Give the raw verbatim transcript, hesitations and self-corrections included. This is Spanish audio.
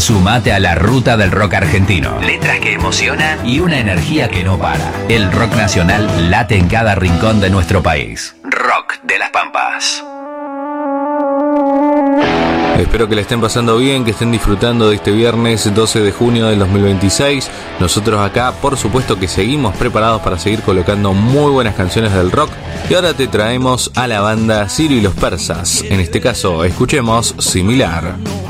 Sumate a la ruta del rock argentino. Letras que emocionan y una energía que no para. El rock nacional late en cada rincón de nuestro país. Rock de las Pampas. Espero que le estén pasando bien, que estén disfrutando de este viernes doce de junio del dos mil veintiséis. Nosotros acá, por supuesto que seguimos preparados para seguir colocando muy buenas canciones del rock. Y ahora te traemos a la banda Ciro y los Persas. En este caso, escuchemos Similar.